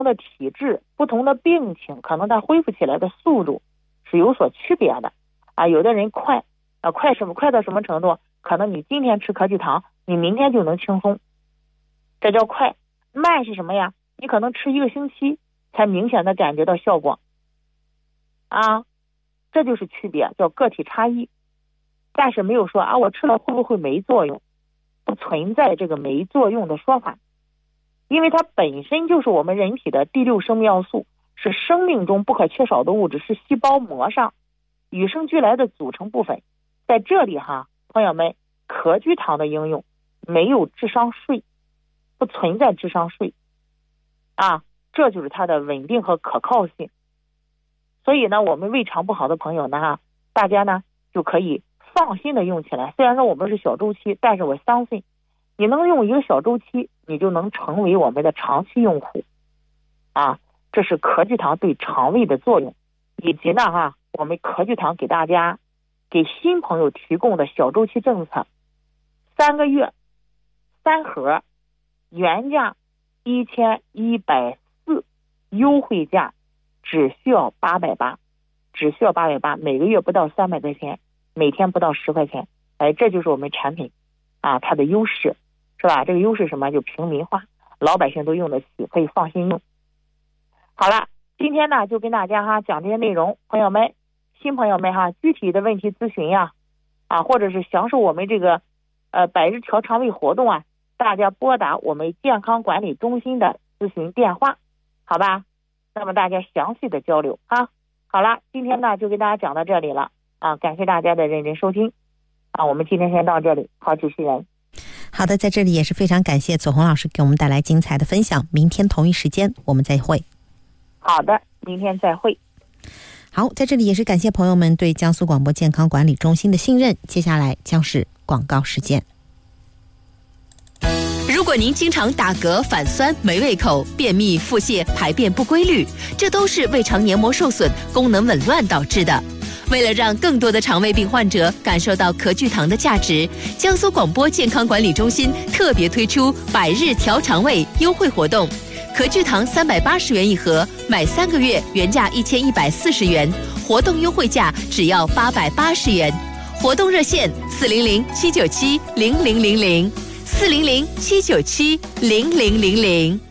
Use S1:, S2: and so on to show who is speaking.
S1: 的体质、不同的病情，可能它恢复起来的速度是有所区别的啊。有的人快到什么程度？可能你今天吃壳聚糖，你明天就能轻松，这叫快。慢是什么呀？你可能吃1个星期才明显的感觉到效果啊，这就是区别，叫个体差异。但是没有说啊，我吃了会不会没作用？不存在这个没作用的说法，因为它本身就是我们人体的第6生命要素，是生命中不可缺少的物质，是细胞膜上与生俱来的组成部分。在这里哈，朋友们，壳聚糖的应用没有智商税，不存在智商税啊，这就是它的稳定和可靠性。所以呢，我们胃肠不好的朋友呢，大家呢就可以放心的用起来。虽然说我们是小周期，但是我相信你能用1个小周期，你就能成为我们的长期用户啊。这是壳聚糖对肠胃的作用，以及呢我们壳聚糖给大家给新朋友提供的小周期政策，3个月3盒，原价1140，优惠价只需要880，只需要880，每个月不到300块钱，每天不到10块钱。哎，这就是我们产品啊，它的优势是吧？这个优势什么？就平民化，老百姓都用得起，可以放心用。好了，今天呢就跟大家讲这些内容，朋友们，新朋友们具体的问题咨询或者是享受我们这个100日调肠胃活动大家拨打我们健康管理中心的咨询电话，好吧？那么大家详细的交流好了，今天呢就跟大家讲到这里了感谢大家的认真收听我们今天先到这里，好，主持人。
S2: 好的，在这里也是非常感谢左红老师给我们带来精彩的分享，明天同一时间我们再会。
S1: 好的，明天再会。
S2: 好，在这里也是感谢朋友们对江苏广播健康管理中心的信任，接下来将是广告时间。
S3: 如果您经常打嗝、反酸、没胃口、便秘、腹泻、排便不规律，这都是胃肠黏膜受损、功能紊乱导致的。为了让更多的肠胃病患者感受到壳聚糖的价值，江苏广播健康管理中心特别推出100日调肠胃优惠活动，壳聚糖380元一盒，买3个月原价1140元，活动优惠价只要880元。活动热线400-797-0000，400-797-0000。